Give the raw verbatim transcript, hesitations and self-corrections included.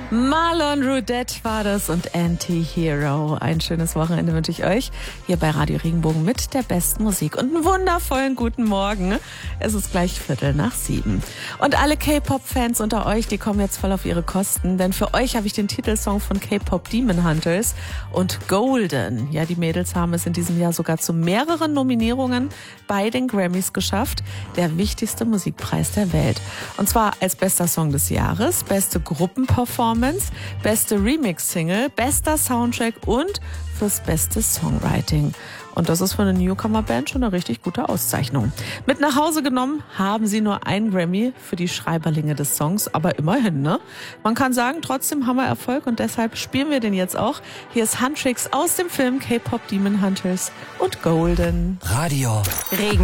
Marlon Roudette war das und Anti-Hero. Ein schönes Wochenende wünsche ich euch hier bei Radio Regenbogen mit der besten Musik und einen wundervollen guten Morgen. Es ist gleich Viertel nach sieben. Und alle K-Pop-Fans unter euch, die kommen jetzt voll auf ihre Kosten, denn für euch habe ich den Titelsong von K-Pop Demon Hunters und Golden. Ja, die Mädels haben es in diesem Jahr sogar zu mehreren Nominierungen bei den Grammys geschafft. Der wichtigste Musikpreis der Welt. Und zwar als bester Song des Jahres, beste Gruppenperformance, beste Remix-Single, bester Soundtrack und fürs beste Songwriting. Und das ist für eine Newcomer-Band schon eine richtig gute Auszeichnung. Mit nach Hause genommen haben sie nur einen Grammy für die Schreiberlinge des Songs, aber immerhin, ne? Man kann sagen, trotzdem haben wir Erfolg und deshalb spielen wir den jetzt auch. Hier ist Huntrix aus dem Film K-Pop Demon Hunters und Golden. Radio Regen.